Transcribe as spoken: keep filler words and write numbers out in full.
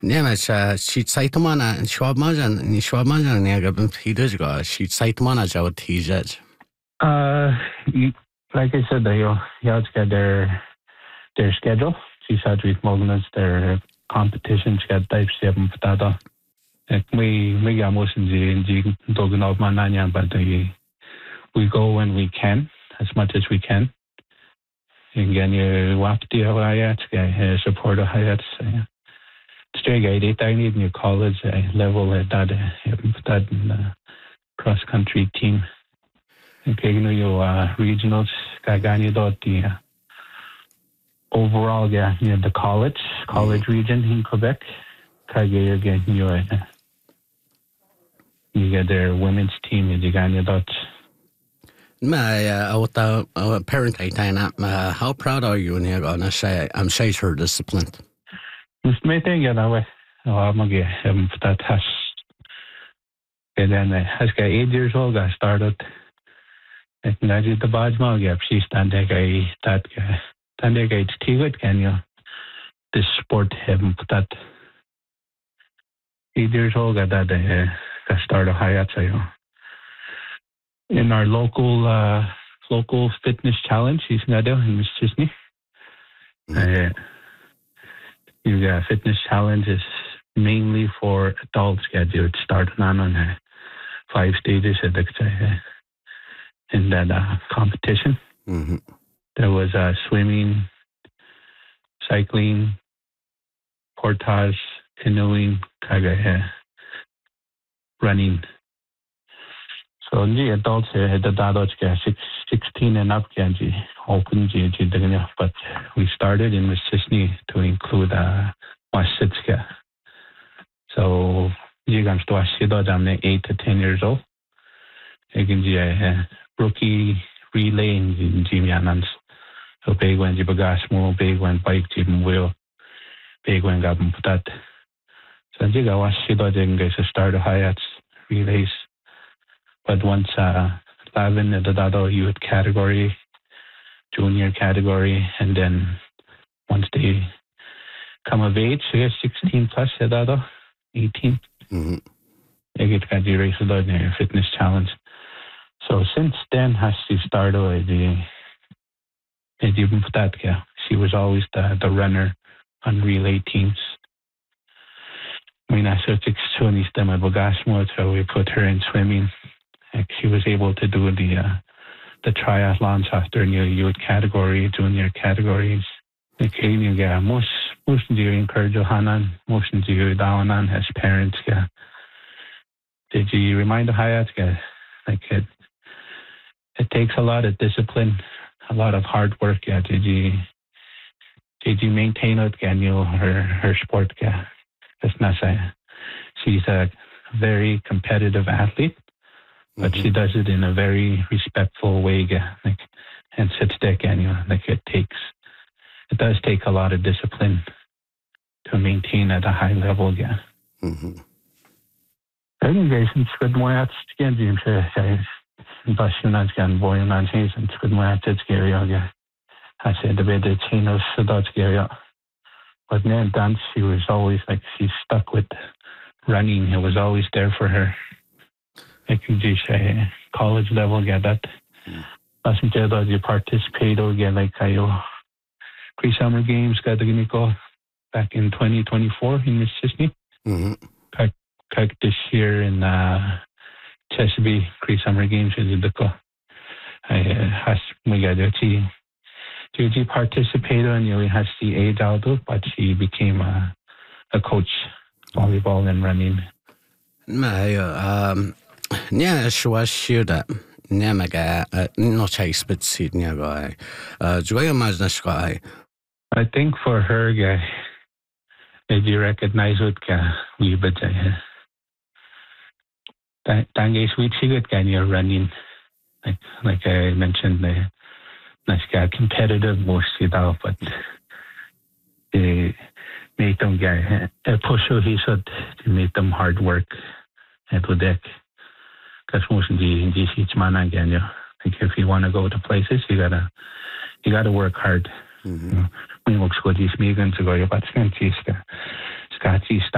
Nie ma cha sheet site mana shwab majan ni shwab majan ne ga bim hidaj ga sheet site mana ja wat hijaj. Uh, you, like I said, they you have to get their their schedule. She said with Mognas their competitions get type seven patada. Like we we got most in the in the dogan of mananya, but we we go when we can as much as we can. Again, you walk the hayat, support the hayat. Straight guy, they need new college level at that that cross country team. Okay, you know your uh, regionals, kagani dot the overall, yeah, you know, the college college region in Quebec. Kage again, you uh, you get their women's team in the Ganya dot. My uh, uh, parent, uh, how proud are you? And I say, I'm sure her disciplined. Just my thing, you know, I'm going to that has. And then I has got eight years old. I started. I did the badge mug. She's stand there, guy. That guy. Stand there, guy. It's too good, can you? This sport haven't put that. Eight years old. Got that. I started high at so. In our local uh, local fitness challenge, he's not there in Mississippi. Uh, you got fitness challenge is mainly for adults. Get you started on on uh, five stages at the, uh, in that uh, competition. Mm-hmm. There was uh, swimming, cycling, portage, canoeing, uh, running. So the adults had the adults six, sixteen and up can open but we started in Mississippi to include uh Wasitska. So you can start I'm eight to ten years old. You can see a rookie relay in Jimianans. So big when you bagas more big when bike gym wheel big when got that. So you got was you can start high at relays. But once uh, eleven at the Dado youth category, junior category, and then once they come of age, so sixteen plus at Dado, eighteen, mm-hmm. They get the race of the fitness challenge. So since then, has she started the even that yeah, she was always the, the runner on relay teams. I mean, I searched Sony's them at Bogasmo, so we put her in swimming. Like she was able to do the uh, the triathlons after new youth category, junior categories. Like you get most most of you encourage Johanan, most of you Dawanan as parents. Yeah. Did you remind the Hayat? Like it, it takes a lot of discipline, a lot of hard work. Yeah. Did you did you maintain it? Can you her her sport? Yeah. It's not say she's a very competitive athlete. But mm-hmm. she does it in a very respectful way, like, and sits there, and you know, like it takes, it does take a lot of discipline to maintain at a high level, yeah. Mm-hmm. I think it's good more at skin, Jim says, but you're not going to boy and not change, and it's good more at it's scary, yeah. I said the bed it's you know, so that's scary, but then dance, she was always like, she's stuck with running, it was always there for her. I can just say college level get that. Last year that you participate or get like I pre summer games got the go back in twenty twenty four in Mississippi. Mm-hmm. Kak this year in uh Chesapeake pre summer games in the go. I has we got to see to participate and you has the age out but she became a a coach volleyball and running. My um yeah, sure, sure that. Nemaga, no chase, but seed near guy. Uh, do you imagine this guy? I think for her, guy, did you recognize what we but Tang is sweet cigarette can you running like like I mentioned the nice guy competitive mostly though, but they make them guy a push he said to make them hard work at the deck. Because most of the G C man again, yeah. Like if you want to go to places, you gotta you gotta work hard. When you work with these migrants, you go, you're about to